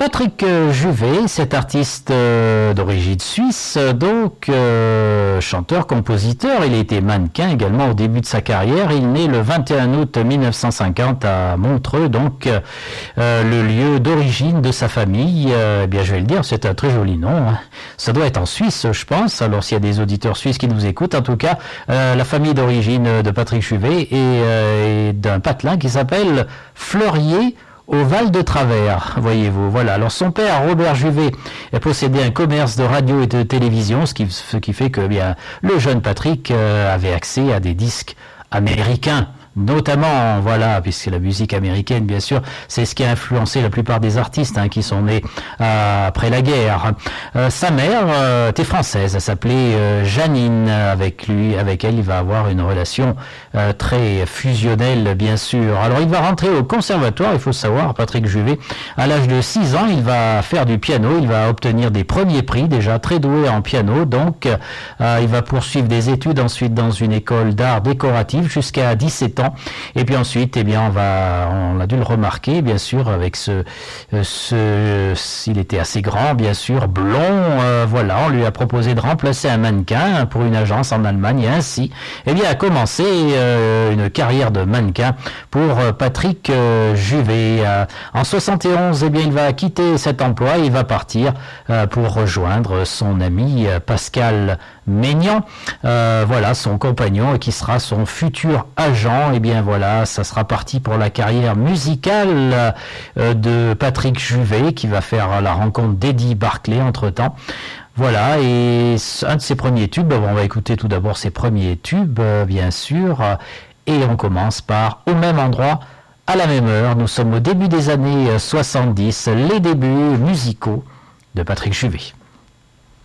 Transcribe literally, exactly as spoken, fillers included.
Patrick euh, Juvet, cet artiste euh, d'origine suisse, donc euh, chanteur, compositeur, il a été mannequin également au début de sa carrière. Il naît le vingt et un août mille neuf cent cinquante à Montreux, donc euh, le lieu d'origine de sa famille. Euh, eh bien, je vais le dire, c'est un très joli nom, hein. Ça doit être en Suisse, je pense. Alors, s'il y a des auditeurs suisses qui nous écoutent, en tout cas, euh, la famille d'origine de Patrick Juvet est, euh, est d'un patelin qui s'appelle Fleurier, au Val de Travers, voyez-vous. Voilà. Alors son père, Robert Juvet, possédait un commerce de radio et de télévision, ce qui, ce qui fait que eh bien le jeune Patrick euh, avait accès à des disques américains. Notamment, voilà, puisque la musique américaine, bien sûr, c'est ce qui a influencé la plupart des artistes hein, qui sont nés euh, après la guerre. Euh, sa mère euh, était française, elle s'appelait euh, Janine. Avec lui, avec elle, il va avoir une relation euh, très fusionnelle, bien sûr. Alors, il va rentrer au conservatoire, il faut savoir, Patrick Juvet, à l'âge de six ans, il va faire du piano, il va obtenir des premiers prix, déjà très doué en piano, donc euh, il va poursuivre des études ensuite dans une école d'art décoratif jusqu'à dix-sept ans. Et puis ensuite, eh bien, on va, on a dû le remarquer, bien sûr, avec ce, ce, s'il était assez grand, bien sûr, blond, euh, voilà, on lui a proposé de remplacer un mannequin pour une agence en Allemagne, et ainsi, eh bien, a commencé euh, une carrière de mannequin pour Patrick euh, Juvet. Euh, en soixante et onze, eh bien, il va quitter cet emploi et il va partir euh, pour rejoindre son ami euh, Pascal Maignan, euh, voilà, son compagnon, qui sera son futur agent. Eh bien voilà, ça sera parti pour la carrière musicale euh, de Patrick Juvet, qui va faire la rencontre d'Eddie Barclay entre-temps. Voilà, et un de ses premiers tubes, on va écouter tout d'abord ses premiers tubes, euh, bien sûr, et on commence par Au même endroit, à la même heure. Nous sommes au début des années soixante-dix, les débuts musicaux de Patrick Juvet.